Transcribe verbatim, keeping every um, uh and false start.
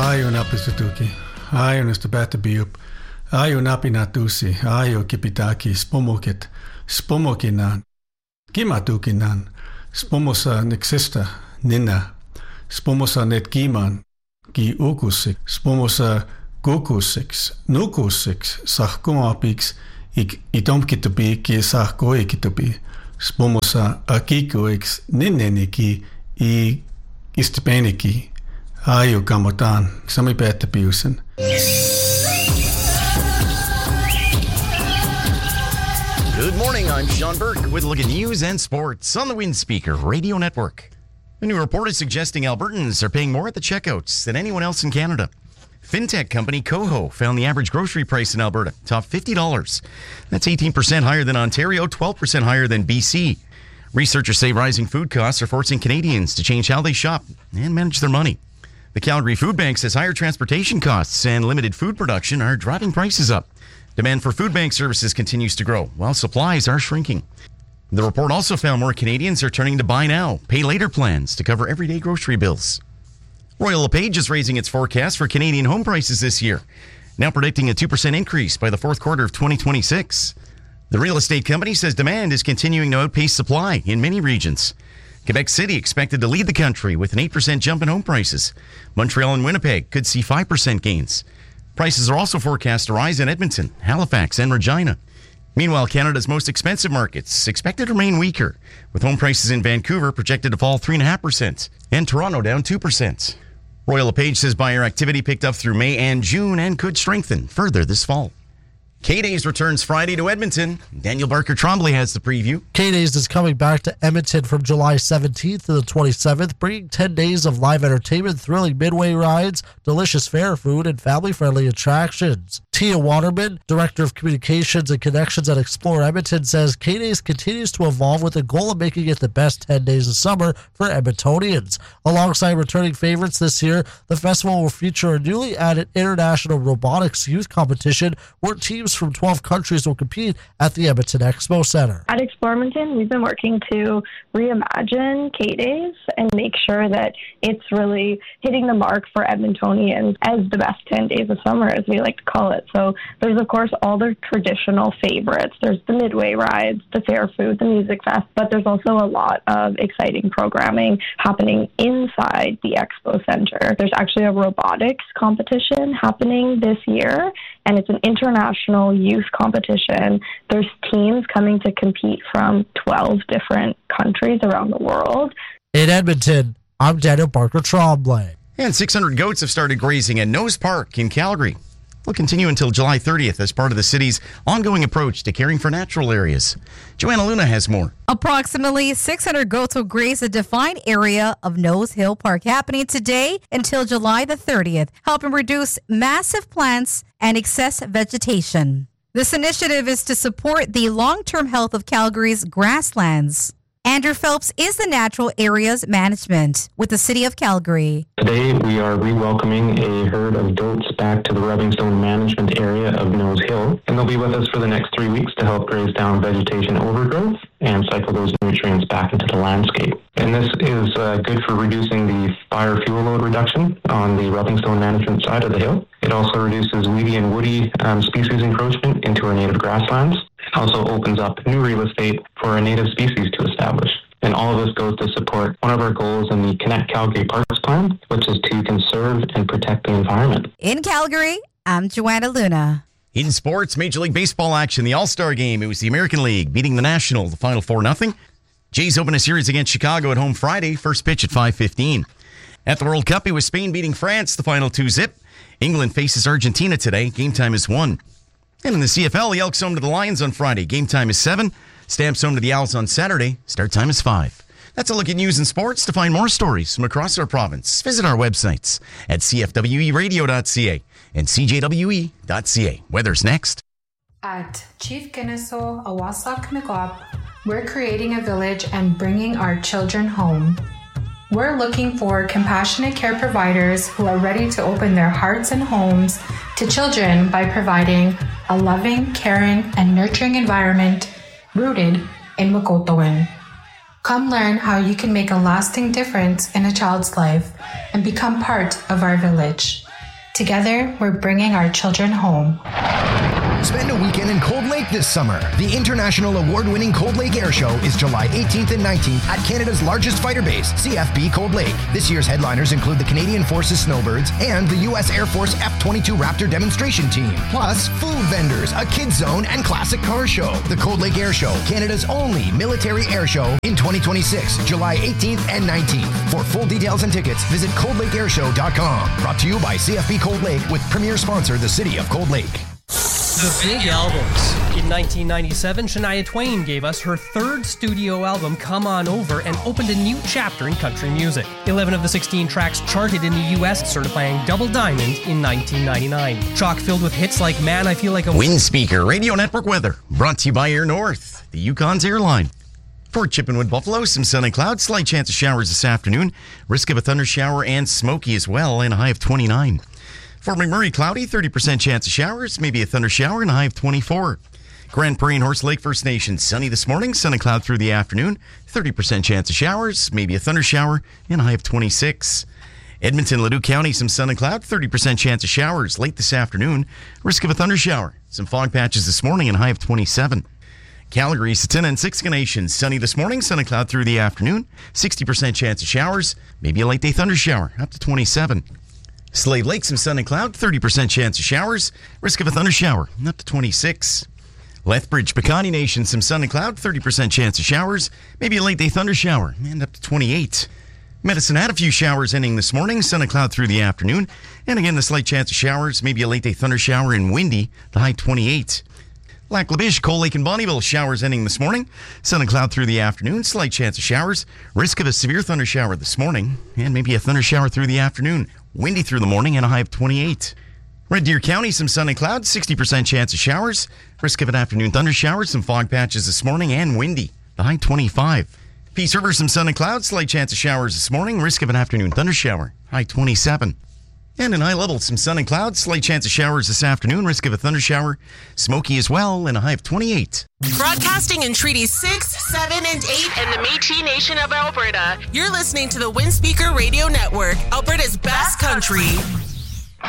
Aio napisutuki, aio nastubatabiup, aio napinatusi, aio kipitaki, spomokit, spomokinan, kimatukinan, spomosa nexista, nina, spomosa netkiman, ki ukusik, spomosa kukusiks, nukusiks, sahkumapiks, ik itomkitupi, ki sahkoikitupi, spomosa akikuiks, ninneniki, i istipeniki. Aio kamotaan, sami päättäpiusen. Good morning, I'm Sean Burke with a look at news and sports on the Windspeaker Radio Network. A new report is suggesting Albertans are paying more at the checkouts than anyone else in Canada. Fintech company Coho found the average grocery price in Alberta topped fifty dollars. That's eighteen percent higher than Ontario, twelve percent higher than B C. Researchers say rising food costs are forcing Canadians to change how they shop and manage their money. The Calgary Food Bank says higher transportation costs and limited food production are driving prices up. Demand for food bank services continues to grow, while supplies are shrinking. The report also found more Canadians are turning to buy now, pay later plans to cover everyday grocery bills. Royal LePage is raising its forecast for Canadian home prices this year, now predicting a two percent increase by the fourth quarter of twenty twenty-six. The real estate company says demand is continuing to outpace supply in many regions. Quebec City expected to lead the country with an eight percent jump in home prices. Montreal and Winnipeg could see five percent gains. Prices are also forecast to rise in Edmonton, Halifax, and Regina. Meanwhile, Canada's most expensive markets expected to remain weaker, with home prices in Vancouver projected to fall three point five percent and Toronto down two percent. Royal LePage says buyer activity picked up through May and June and could strengthen further this fall. K-Days returns Friday to Edmonton. Daniel Barker Tremblay has the preview. K-Days is coming back to Edmonton from July seventeenth to the twenty-seventh, bringing ten days of live entertainment, thrilling midway rides, delicious fair food, and family-friendly attractions. Tia Waterman, Director of Communications and Connections at Explore Edmonton, says K-Days continues to evolve with the goal of making it the best ten days of summer for Edmontonians. Alongside returning favorites this year, the festival will feature a newly added International Robotics Youth Competition where teams from twelve countries will compete at the Edmonton Expo Center. At Explore Edmonton, we've been working to reimagine K-Days and make sure that it's really hitting the mark for Edmontonians as the best ten days of summer, as we like to call it. So there's, of course, all the traditional favorites. There's the midway rides, the fair food, the music fest, but there's also a lot of exciting programming happening inside the Expo Center. There's actually a robotics competition happening this year, and it's an international youth competition. There's teams coming to compete from twelve different countries around the world. In Edmonton, I'm Daniel Barker Tremblay. And six hundred goats have started grazing at Nose Park in Calgary. Will continue until July thirtieth as part of the city's ongoing approach to caring for natural areas. Joanna Luna has more. Approximately six hundred goats will graze a defined area of Nose Hill Park, happening today until July the thirtieth, helping reduce massive plants and excess vegetation. This initiative is to support the long-term health of Calgary's grasslands. Andrew Phelps is the Natural Areas Management with the City of Calgary. Today, we are re-welcoming a herd of goats back to the Rubbing Stone Management Area of Nose Hill, and they'll be with us for the next three weeks to help graze down vegetation overgrowth and cycle those nutrients back into the landscape. And this is uh, good for reducing the fire fuel load reduction on the Rubbing Stone Management side of the hill. It also reduces weedy and woody um, species encroachment into our native grasslands. It also opens up new real estate for our native species to establish. And all of this goes to support one of our goals in the Connect Calgary Parks Plan, which is to conserve and protect the environment. In Calgary, I'm Joanna Luna. In sports, Major League Baseball action, the All-Star game. It was the American League beating the National, the final four nothing. Jays open a series against Chicago at home Friday, first pitch at five fifteen. At the World Cup, it was Spain beating France, the final two zip. England faces Argentina today. Game time is one. And in the C F L, the Elks home to the Lions on Friday. Game time is seven. Stamps home to the Owls on Saturday. Start time is five. That's a look at news and sports. To find more stories from across our province, visit our websites at c f w e radio dot c a and c j w e dot c a. Weather's next. At Chief Kennesaw Awasak Mikwap, we're creating a village and bringing our children home. We're looking for compassionate care providers who are ready to open their hearts and homes to children by providing a loving, caring, and nurturing environment rooted in Mukotoan. Come learn how you can make a lasting difference in a child's life and become part of our village. Together, we're bringing our children home. Spend a weekend in Cold Lake this summer. The international award-winning Cold Lake Air Show is July eighteenth and nineteenth at Canada's largest fighter base, C F B Cold Lake. This year's headliners include the Canadian Forces Snowbirds and the U S Air Force F twenty-two Raptor demonstration team. Plus, food vendors, a kids zone, and classic car show. The Cold Lake Air Show, Canada's only military air show in twenty twenty-six, July eighteenth and nineteenth. For full details and tickets, visit cold lake air show dot com. Brought to you by C F B Cold Lake with premier sponsor, the City of Cold Lake. The Big Albums. In nineteen ninety-seven, Shania Twain gave us her third studio album, Come On Over, and opened a new chapter in country music. eleven of the sixteen tracks charted in the U S, certifying double diamond in nineteen ninety-nine. Chock filled with hits like Man, I Feel Like a... Windspeaker Radio Network weather, brought to you by Air North, the Yukon's airline. For Chippenwood, Buffalo, some sun and clouds, slight chance of showers this afternoon, risk of a thunder shower and smoky as well, and a high of twenty-nine. For McMurray, cloudy, thirty percent chance of showers, maybe a thunder shower, and a high of twenty-four. Grand Prairie and Horse Lake First Nation, sunny this morning, sun and cloud through the afternoon, thirty percent chance of showers, maybe a thunder shower, and a high of twenty-six. Edmonton, Leduc County, some sun and cloud, thirty percent chance of showers late this afternoon, risk of a thunder shower, some fog patches this morning, and a high of twenty-seven. Calgary, Satina, and Siksika Nation, sunny this morning, sun and cloud through the afternoon, sixty percent chance of showers, maybe a late day thunder shower, up to twenty-seven. Slave Lake, some sun and cloud, thirty percent chance of showers, risk of a thunder shower, up to twenty-six. Lethbridge, Piikani Nation, some sun and cloud, thirty percent chance of showers, maybe a late day thunder shower, and up to twenty-eight. Medicine had a few showers ending this morning, sun and cloud through the afternoon, and again the slight chance of showers, maybe a late day thunder shower and windy, the high twenty-eight. Lac La Biche, Cold Lake, and Bonnyville, showers ending this morning, sun and cloud through the afternoon, slight chance of showers, risk of a severe thunder shower this morning, and maybe a thunder shower through the afternoon, windy through the morning, and a high of twenty-eight. Red Deer County, some sun and clouds, sixty percent chance of showers, risk of an afternoon thunder shower, some fog patches this morning, and windy, the high twenty-five. Peace River, some sun and clouds, slight chance of showers this morning, risk of an afternoon thunder shower, high twenty-seven. And in High Level, some sun and clouds, slight chance of showers this afternoon, risk of a thunder shower, smoky as well, and a high of twenty-eight. Broadcasting in Treaty six, seven, and eight and the Métis Nation of Alberta, you're listening to the Windspeaker Radio Network, Alberta's best country.